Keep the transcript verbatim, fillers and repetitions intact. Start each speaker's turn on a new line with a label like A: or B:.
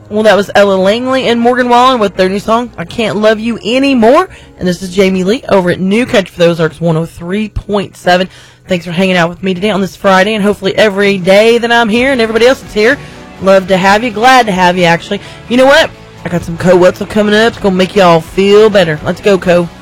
A: Well, that was Ella Langley and Morgan Wallen with their new song, I Can't Love You Anymore. And this is Jamie Lee over at New Country for the Ozarks one oh three point seven. Thanks for hanging out with me today on this Friday, and hopefully every day that I'm here and everybody else is here. Love to have you. Glad to have you, actually. You know what? I got some Co Wetzel coming up. It's going to make you all feel better. Let's go, Co.